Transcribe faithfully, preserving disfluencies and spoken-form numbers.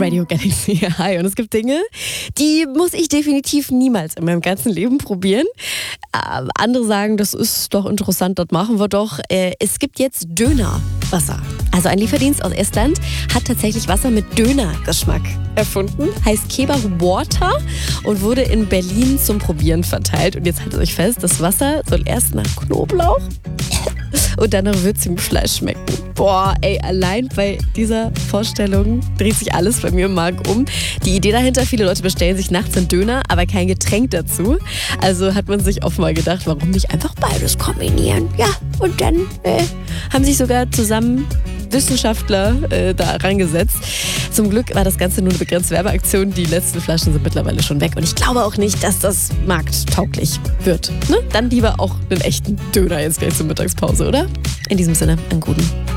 Radio Galaxy. Hi, und es gibt Dinge, die muss ich definitiv niemals in meinem ganzen Leben probieren. Äh, andere sagen, das ist doch interessant, das machen wir doch. Äh, es gibt jetzt Dönerwasser. Also ein Lieferdienst aus Estland hat tatsächlich Wasser mit Dönergeschmack erfunden. Heißt Kebab Water und wurde in Berlin zum Probieren verteilt. Und jetzt haltet euch fest, das Wasser soll erst nach Knoblauch und dann nach würzigem Fleisch schmecken. Boah, ey, allein bei dieser Vorstellung dreht sich alles bei mir im Magen um. Die Idee dahinter, viele Leute bestellen sich nachts einen Döner, aber kein Getränk dazu. Also hat man sich oft mal gedacht, warum nicht einfach beides kombinieren? Ja, und dann äh, haben sich sogar zusammen Wissenschaftler äh, da rangesetzt. Zum Glück war das Ganze nur eine begrenzte Werbeaktion. Die letzten Flaschen sind mittlerweile schon weg. Und ich glaube auch nicht, dass das markttauglich wird. Ne? Dann lieber auch einen echten Döner jetzt gleich zur Mittagspause, oder? In diesem Sinne, einen guten.